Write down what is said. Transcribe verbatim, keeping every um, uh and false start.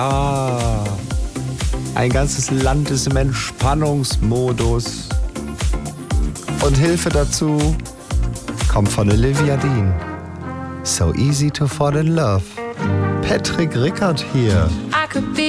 Ah, ein ganzes Land ist im Entspannungsmodus. Und Hilfe dazu kommt von Olivia Dean. So easy to fall in love. Patrick Rickard hier. I could be